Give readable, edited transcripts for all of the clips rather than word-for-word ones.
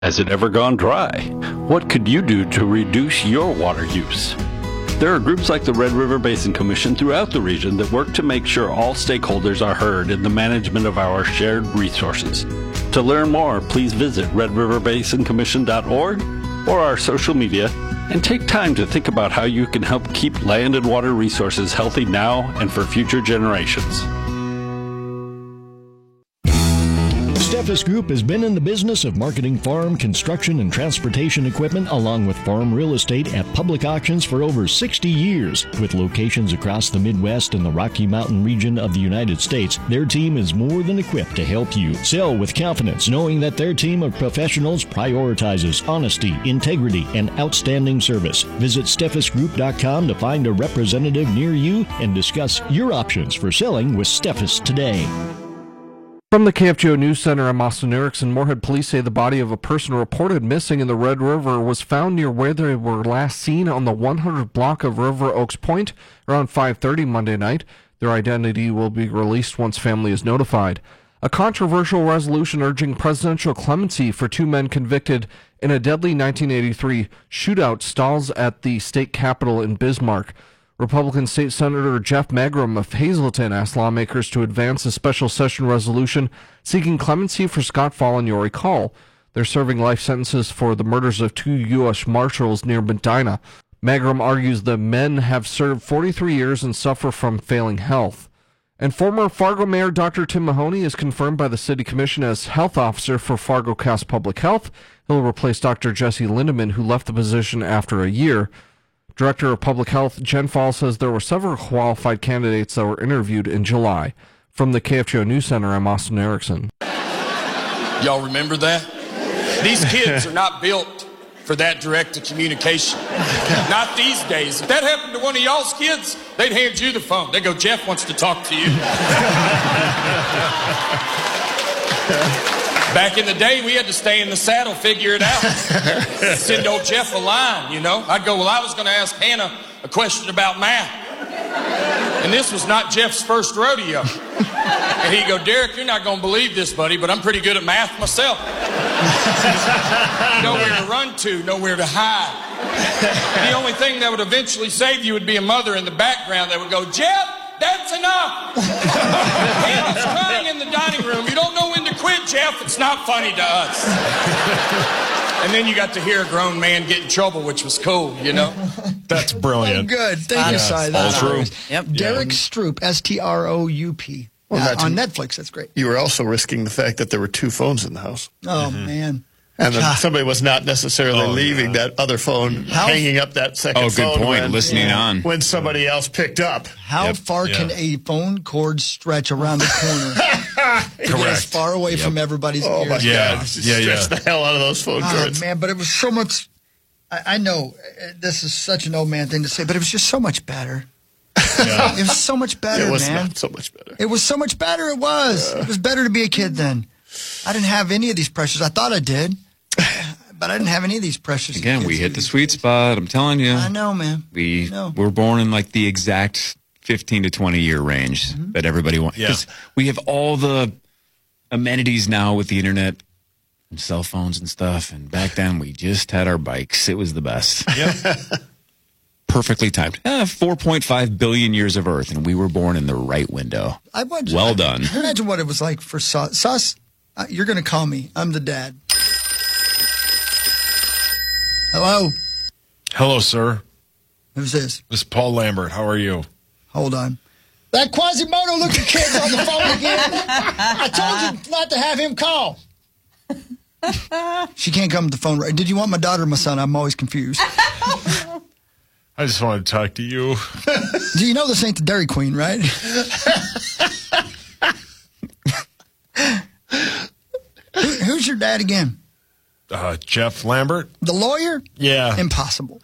Has it ever gone dry? What could you do to reduce your water use? There are groups like the Red River Basin Commission throughout the region that work to make sure all stakeholders are heard in the management of our shared resources. To learn more, please visit redriverbasincommission.org or our social media and take time to think about how you can help keep land and water resources healthy now and for future generations. Steffes Group has been in the business of marketing farm, construction, and transportation equipment along with farm real estate at public auctions for over 60 years. With locations across the Midwest and the Rocky Mountain region of the United States, their team is more than equipped to help you sell with confidence, knowing that their team of professionals prioritizes honesty, integrity, and outstanding service. Visit SteffesGroup.com to find a representative near you and discuss your options for selling with Steffes today. From the KFGO News Center, I'm Austin Erickson. Moorhead police say the body of a person reported missing in the Red River was found near where they were last seen on the 100 block of River Oaks Point around 5:30 Monday night. Their identity will be released once family is notified. A controversial resolution urging presidential clemency for two men convicted in a deadly 1983 shootout stalls at the state capitol in Bismarck. Republican State Senator Jeff Magrum of Hazleton asked lawmakers to advance a special session resolution seeking clemency for Scott Fall and Yori Call. They're serving life sentences for the murders of two U.S. Marshals near Medina. Magrum argues the men have served 43 years and suffer from failing health. And former Fargo Mayor Dr. Tim Mahoney is confirmed by the City Commission as health officer for Fargo County Public Health. He'll replace Dr. Jesse Lindeman, who left the position after a year. Director of Public Health Jen Fall says there were several qualified candidates that were interviewed in July. From the KFGO News Center, I'm Austin Erickson. Y'all remember that? These kids are not built for that direct-to-communication. Not these days. If that happened to one of y'all's kids, they'd hand you the phone. They'd go, Jeff wants to talk to you. Back in the day, we had to stay in the saddle, figure it out. Send old Jeff a line, you know. I'd go, well, I was going to ask Hannah a question about math. And this was not Jeff's first rodeo. And he'd go, Derek, you're not going to believe this, buddy, but I'm pretty good at math myself. Nowhere to run to, nowhere to hide. The only thing that would eventually save you would be a mother in the background that would go, Jeff, that's enough. Hannah's crying in the dining room. You don't know when to quit, Jeff. It's not funny to us. And then you got to hear a grown man get in trouble, which was cool, you know? That's brilliant. Oh, good. Thank you, Si. All true. Yep. Derek Stroop, Stroup. On Netflix. That's great. You were also risking the fact that there were two phones in the house. Oh, man. And then somebody was not necessarily leaving that other phone, hanging up that second phone. Oh, good point. Listening on. When somebody else picked up. How far can a phone cord stretch around the corner? To get as far away from everybody's ears. Oh, my God. Stretch the hell out of those phone cords. Man, but it was so much. I know this is such an old man thing to say, but it was just so much better. Yeah. It was so much better, man. It was not so much better. It was so much better. It was. It was better to be a kid then. I didn't have any of these pressures. I thought I did. But I didn't have any of these pressures. Again, we hit the sweet spot. I'm telling you. I know, man. We were born in like the exact 15 to 20 year range that everybody wants. Because we have all the amenities now with the internet and cell phones and stuff. And back then, we just had our bikes. It was the best. Yep. Perfectly timed. 4.5 billion years of Earth, and we were born in the right window. Well done. Imagine what it was like for Sus. You're going to call me. I'm the dad. Hello? Hello, sir. Who's this? This is Paul Lambert. How are you? Hold on. That Quasimodo looking kid's on the phone again. I told you not to have him call. She can't come to the phone. Right? Did you want my daughter or my son? I'm always confused. I just wanted to talk to you. Do you know this ain't the Dairy Queen, right? Who's your dad again? Jeff Lambert. The lawyer? Yeah. Impossible.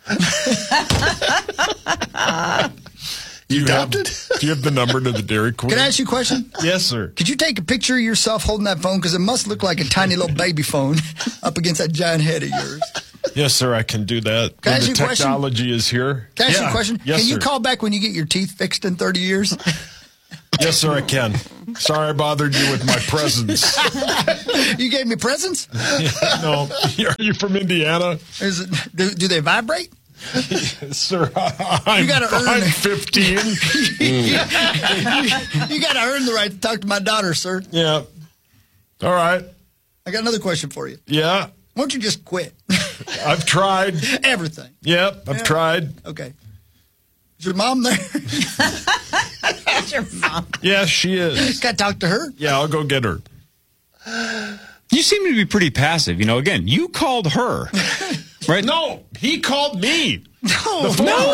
You adopted? Do you have the number to the Dairy Queen? Can I ask you a question? Yes, sir. Could you take a picture of yourself holding that phone? Because it must look like a tiny little baby phone up against that giant head of yours. Yes, sir, I can do that. Can I ask you a question? Technology is here. Can I ask you a question? Yes, can you sir. call back when you get your teeth fixed in 30 years? Yes, sir, I can. Sorry I bothered you with my presents. You gave me presents? No. Are you from Indiana? Is it? Do they vibrate? Sir, I'm 15. You got to earn the right to talk to my daughter, sir. Yeah. All right. I got another question for you. Yeah. Why don't you just quit? I've tried. Everything. Yep, I've tried. Okay. Is your mom there? That's your mom. Yeah, she is. Got to talk to her? Yeah, I'll go get her. You seem to be pretty passive. Again, you called her. Right? No, he called me. No.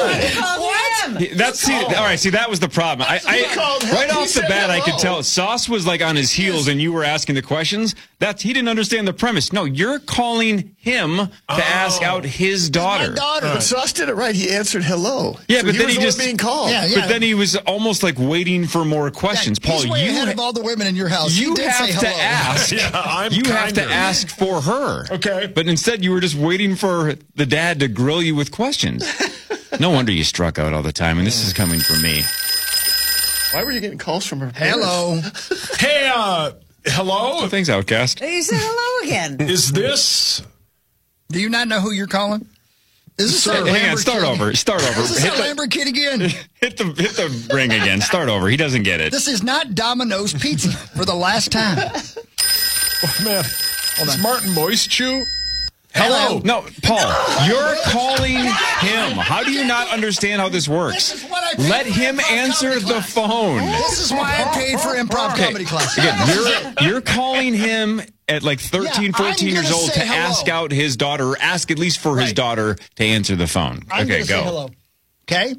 See, that was the problem. Right off the bat, I could tell Sauce was like on his heels, and you were asking the questions. He didn't understand the premise. No, you're calling him to ask out his daughter. My daughter. But Sauce did it right. He answered hello. Yeah, so but then he just being called. Yeah. But then he was almost like waiting for more questions. Yeah, he's Paul, way ahead of all the women in your house. You did have say to hello. ask. You have to ask for her. Okay. But instead, you were just waiting for the dad to grill you with questions. No wonder you struck out all the time, and this is coming from me. Why were you getting calls from her? Hello. Hey, hello? Oh, thanks, Outcast. You said hello again. Is this... Do you not know who you're calling? Is this a Hang on, Lambert start kid? over. Is this Hit a Lambert kid again? the ring again. Start over. He doesn't get it. This is not Domino's Pizza for the last time. Oh, man. Is Martin Moist Chew? Hello. No, Paul, you're calling him. How do you not understand how this works? This is what I paid Let for him improv answer comedy the class. phone. This is why I paid for improv comedy class. Again, you're calling him at like 13, Yeah, 14 I'm years gonna old say to hello. ask out his daughter, or ask at least for his Right. daughter to answer the phone. I'm Okay, gonna say go. hello. Okay?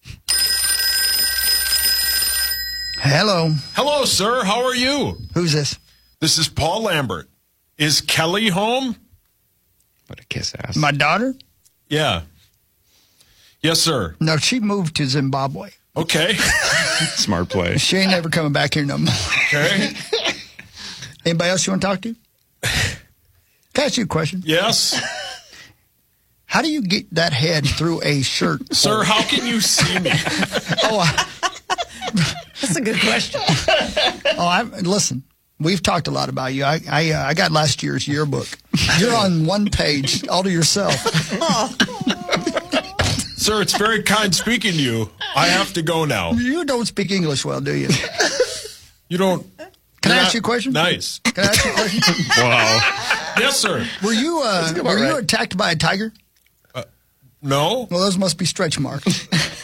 Hello. Hello, sir. How are you? Who's this? This is Paul Lambert. Is Kelly home? What a kiss ass. My daughter? Yeah. Yes, sir. No, she moved to Zimbabwe. Okay. Smart play. She ain't never coming back here no more. Okay. Anybody else you want to talk to? Can I ask you a question? Yes. How do you get that head through a shirt? Sir, how can you see me? That's a good question. Listen, we've talked a lot about you. I got last year's yearbook. You're on one page all to yourself. Sir, it's very kind speaking to you. I have to go now. You don't speak English well, do you? You don't. Can I you're ask you a question? Nice. Can I ask you a question? Wow. Yes, sir. Were you attacked by a tiger? No. Well, those must be stretch marks.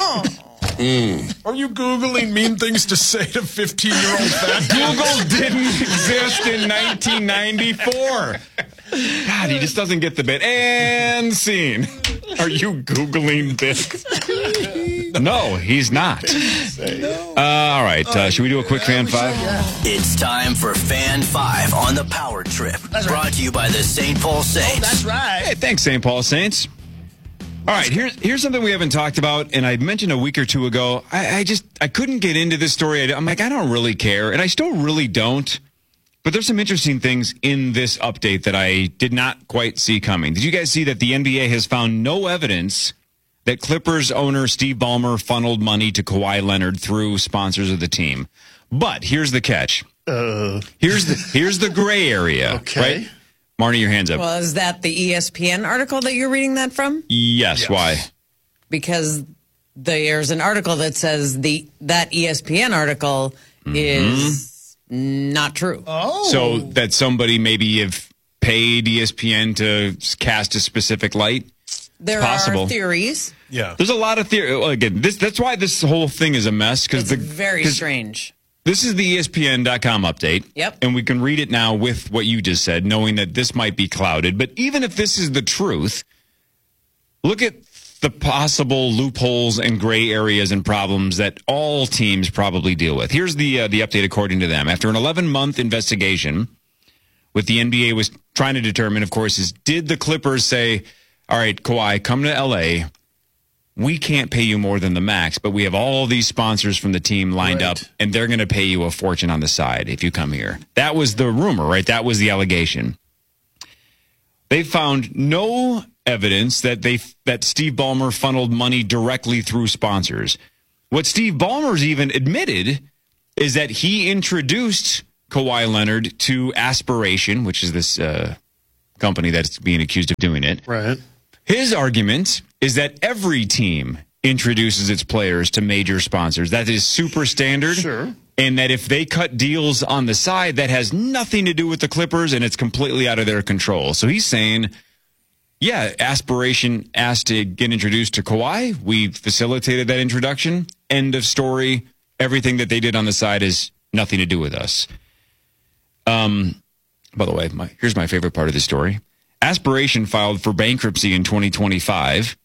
Are you Googling mean things to say to 15-year-old fat Google didn't exist in 1994. God, he just doesn't get the bit. And scene. Are you Googling this? No, he's not. All right. Should we do a quick Fan 5? It's time for Fan 5 on the Power Trip. Brought to you by the St. Paul Saints. That's right. Hey, thanks, St. Paul Saints. All right, here's something we haven't talked about, and I mentioned a week or two ago. I couldn't get into this story. I'm like, I don't really care, and I still really don't. But there's some interesting things in this update that I did not quite see coming. Did you guys see that the NBA has found no evidence that Clippers owner Steve Ballmer funneled money to Kawhi Leonard through sponsors of the team? But here's the catch. Here's the gray area. Okay. Right? Marnie, your hands up. Well, is that the ESPN article that you're reading that from? Yes. Why? Because there's an article that says that ESPN article is not true. Oh. So that somebody maybe have paid ESPN to cast a specific light? There possible. are theories. Yeah. There's a lot of theory. Well, again, that's why this whole thing is a mess. It's very strange. This is the ESPN.com update. Yep. And we can read it now with what you just said, knowing that this might be clouded. But even if this is the truth, look at the possible loopholes and gray areas and problems that all teams probably deal with. Here's the update according to them. After an 11-month investigation, what the NBA was trying to determine, of course, is did the Clippers say, all right, Kawhi, come to L.A., we can't pay you more than the max, but we have all these sponsors from the team lined up, and they're going to pay you a fortune on the side if you come here. That was the rumor, right? That was the allegation. They found no evidence that Steve Ballmer funneled money directly through sponsors. What Steve Ballmer's even admitted is that he introduced Kawhi Leonard to Aspiration, which is this company that's being accused of doing it. Right. His argument is that every team introduces its players to major sponsors. That is super standard. Sure. And that if they cut deals on the side, that has nothing to do with the Clippers and it's completely out of their control. So he's saying, yeah, Aspiration asked to get introduced to Kawhi. We facilitated that introduction. End of story. Everything that they did on the side is nothing to do with us. By the way, here's my favorite part of the story. Aspiration filed for bankruptcy in 2025.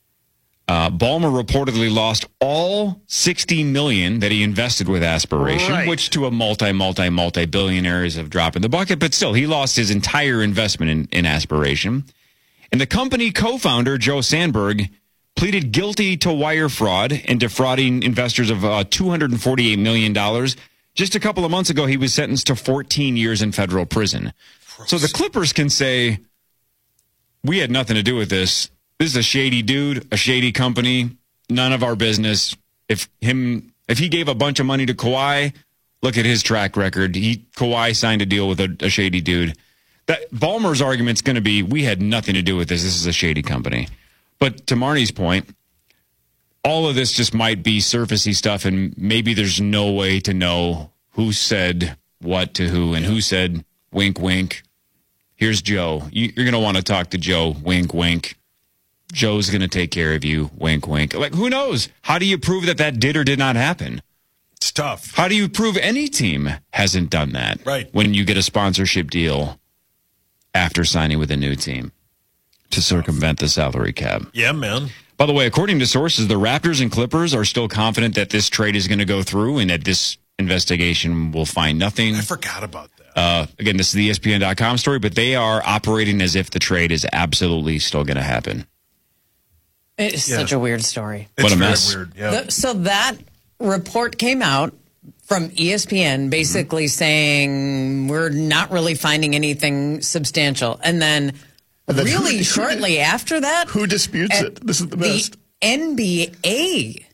Ballmer reportedly lost all $60 million that he invested with Aspiration, which to a multi-billionaire is a drop in the bucket. But still, he lost his entire investment in Aspiration. And the company co-founder, Joe Sandberg, pleaded guilty to wire fraud and defrauding investors of $248 million. Just a couple of months ago, he was sentenced to 14 years in federal prison. So the Clippers can say, we had nothing to do with this. This is a shady dude, a shady company, none of our business. If he gave a bunch of money to Kawhi, look at his track record. Kawhi signed a deal with a shady dude. That Ballmer's argument's going to be, we had nothing to do with this. This is a shady company. But to Marnie's point, all of this just might be surfacey stuff, and maybe there's no way to know who said what to who and who said wink, wink. Here's Joe. You're going to want to talk to Joe. Wink, wink. Joe's going to take care of you. Wink, wink. Like, who knows? How do you prove that did or did not happen? It's tough. How do you prove any team hasn't done that? Right. When you get a sponsorship deal after signing with a new team to circumvent the salary cap. Yeah, man. By the way, according to sources, the Raptors and Clippers are still confident that this trade is going to go through and that this investigation will find nothing. I forgot about that. Again, this is the ESPN.com story, but they are operating as if the trade is absolutely still going to happen. It's such a weird story. What a mess. Weird. Yeah. So that report came out from ESPN basically saying we're not really finding anything substantial. And then really shortly after that... Who disputes it? This is the best. The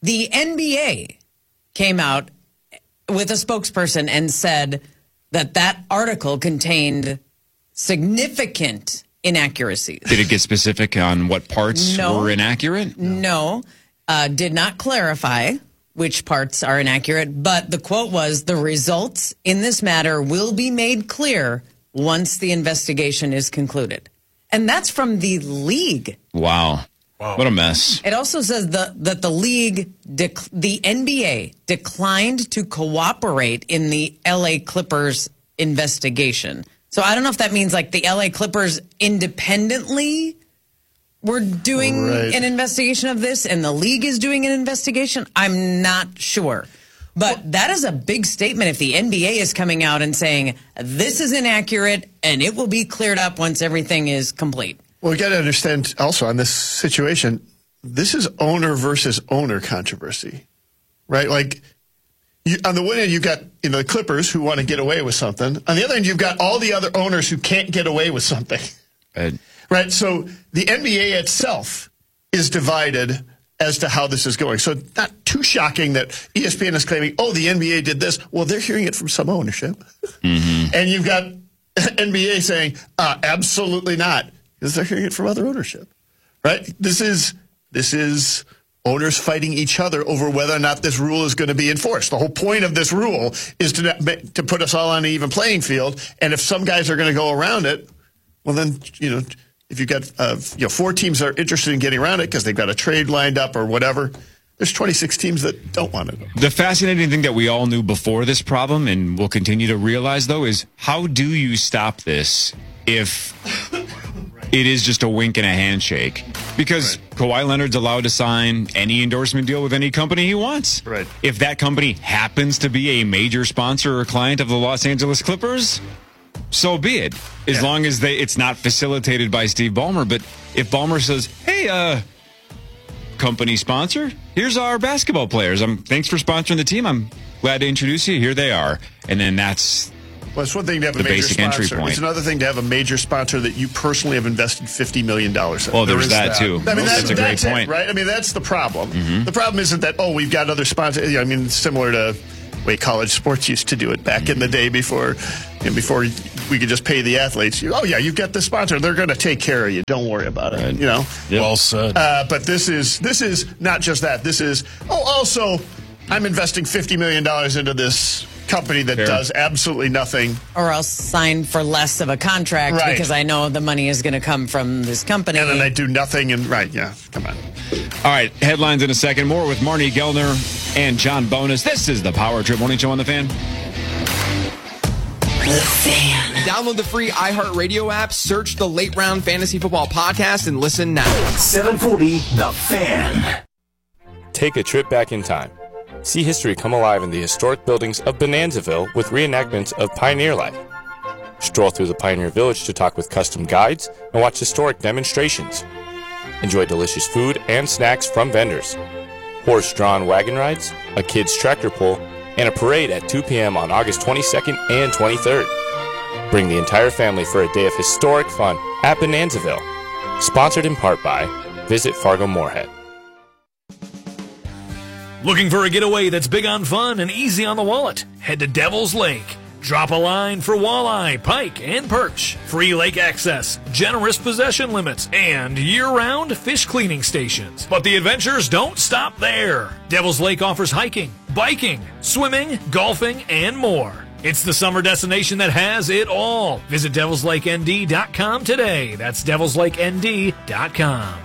NBA came out with a spokesperson and said that article contained significant inaccuracies. Did it get specific on what parts were inaccurate? No. Did not clarify which parts are inaccurate, but the quote was, the results in this matter will be made clear once the investigation is concluded. And that's from the league. Wow. What a mess. It also says that the league, the NBA, declined to cooperate in the LA Clippers investigation. So I don't know if that means like the LA Clippers independently were doing an investigation of this and the league is doing an investigation. I'm not sure. But that is a big statement if the NBA is coming out and saying this is inaccurate and it will be cleared up once everything is complete. Well, we got to understand also on this situation, this is owner versus owner controversy, right? Like, on the one hand, you've got the Clippers who want to get away with something. On the other hand, you've got all the other owners who can't get away with something. Right? So the NBA itself is divided as to how this is going. So not too shocking that ESPN is claiming, oh, the NBA did this. Well, they're hearing it from some ownership. Mm-hmm. And you've got NBA saying, absolutely not, because they're hearing it from other ownership. Right? This is owners fighting each other over whether or not this rule is going to be enforced. The whole point of this rule is to put us all on an even playing field. And if some guys are going to go around it, well, then, if you've got 4 teams that are interested in getting around it because they've got a trade lined up or whatever, there's 26 teams that don't want it. The fascinating thing that we all knew before this problem and will continue to realize, though, is how do you stop this if it is just a wink and a handshake? Because Kawhi Leonard's allowed to sign any endorsement deal with any company he wants. Right. If that company happens to be a major sponsor or client of the Los Angeles Clippers, so be it. As long as it's not facilitated by Steve Ballmer. But if Ballmer says, hey, company sponsor, here's our basketball players. Thanks for sponsoring the team. I'm glad to introduce you. Here they are. And then that's Well, it's one thing to have a major basic entry sponsor. point. It's another thing to have a major sponsor that you personally have invested $50 million in. Well, there's that, too. I mean, that's a great point. Right? I mean, that's the problem. Mm-hmm. The problem isn't that, we've got other sponsors. I mean, similar to way college sports used to do it back in the day before we could just pay the athletes. You've got the sponsor. They're going to take care of you. Don't worry about it. Right. Yep. Well said. But this is not just that. This is, also, I'm investing $50 million into this company that does absolutely nothing. Or else sign for less of a contract because I know the money is going to come from this company. And then they do nothing. Come on. All right, headlines in a second. More with Marnie Gellner and John Bonus. This is the Power Trip Morning Show on The Fan. The Fan. Download the free iHeartRadio app, search the Late Round Fantasy Football Podcast, and listen now. 740 The Fan. Take a trip back in time. See history come alive in the historic buildings of Bonanzaville with reenactments of pioneer life. Stroll through the Pioneer Village to talk with custom guides and watch historic demonstrations. Enjoy delicious food and snacks from vendors. Horse-drawn wagon rides, a kids' tractor pull, and a parade at 2 p.m. on August 22nd and 23rd. Bring the entire family for a day of historic fun at Bonanzaville. Sponsored in part by Visit Fargo Moorhead. Looking for a getaway that's big on fun and easy on the wallet? Head to Devil's Lake. Drop a line for walleye, pike, and perch. Free lake access, generous possession limits, and year-round fish cleaning stations. But the adventures don't stop there. Devil's Lake offers hiking, biking, swimming, golfing, and more. It's the summer destination that has it all. Visit devilslakend.com today. That's devilslakend.com.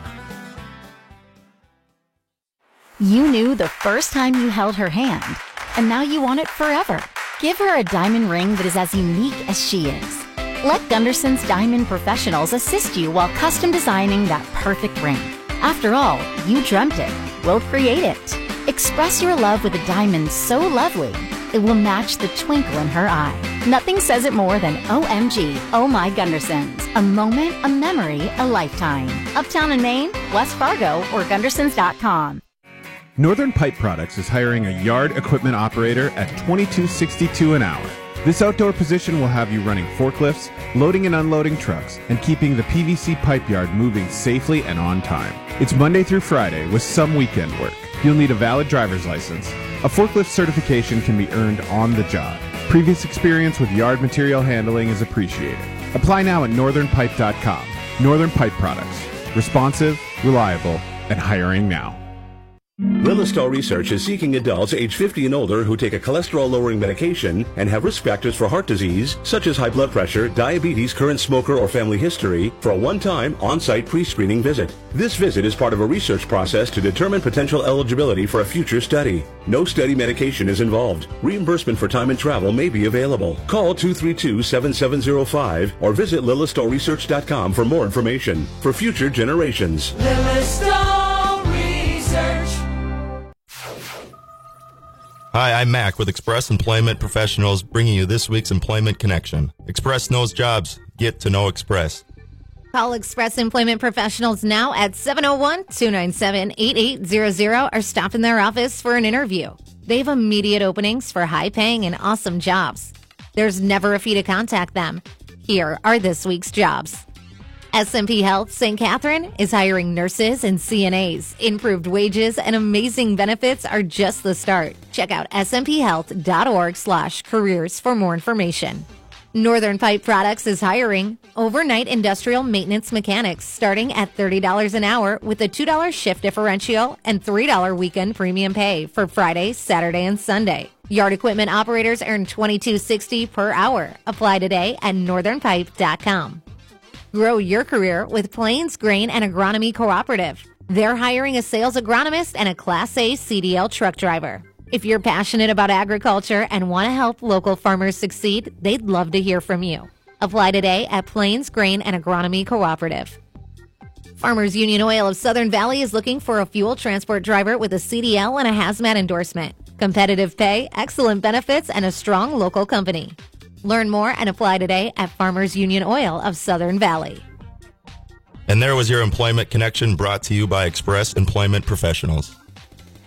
You knew the first time you held her hand, and now you want it forever. Give her a diamond ring that is as unique as she is. Let Gunderson's Diamond Professionals assist you while custom designing that perfect ring. After all, you dreamt it. We'll create it. Express your love with a diamond so lovely, it will match the twinkle in her eye. Nothing says it more than OMG, Oh My Gundersons. A moment, a memory, a lifetime. Uptown in Maine, West Fargo, or Gundersons.com. Northern Pipe Products is hiring a yard equipment operator at $22.62 an hour. This outdoor position will have you running forklifts, loading and unloading trucks, and keeping the PVC pipe yard moving safely and on time. It's Monday through Friday with some weekend work. You'll need a valid driver's license. A forklift certification can be earned on the job. Previous experience with yard material handling is appreciated. Apply now at northernpipe.com. Northern Pipe Products. Responsive, reliable, and hiring now. Lilistow Research is seeking adults age 50 and older who take a cholesterol-lowering medication and have risk factors for heart disease, such as high blood pressure, diabetes, current smoker, or family history, for a one-time on-site pre-screening visit. This visit is part of a research process to determine potential eligibility for a future study. No study medication is involved. Reimbursement for time and travel may be available. Call 232-7705 or visit lilistowresearch.com for more information. For future generations. Lilistow Research. Hi, I'm Mac with Express Employment Professionals, bringing you this week's Employment Connection. Express knows jobs. Get to know Express. Call Express Employment Professionals now at 701-297-8800 or stop in their office for an interview. They have immediate openings for high-paying and awesome jobs. There's never a fee to contact them. Here are this week's jobs. SMP Health St. Catherine is hiring nurses and CNAs. Improved wages and amazing benefits are just the start. Check out smphealth.org/careers for more information. Northern Pipe Products is hiring overnight industrial maintenance mechanics starting at $30 an hour with a $2 shift differential and $3 weekend premium pay for Friday, Saturday, and Sunday. Yard equipment operators earn $22.60 per hour. Apply today at northernpipe.com. Grow your career with Plains Grain and Agronomy Cooperative. They're hiring a sales agronomist and a Class A CDL truck driver. If you're passionate about agriculture and want to help local farmers succeed, they'd love to hear from you. Apply today at Plains Grain and Agronomy Cooperative. Farmers Union Oil of Southern Valley is looking for a fuel transport driver with a CDL and a hazmat endorsement. Competitive pay, excellent benefits, and a strong local company. Learn more and apply today at Farmers Union Oil of Southern Valley. And there was your Employment Connection brought to you by Express Employment Professionals.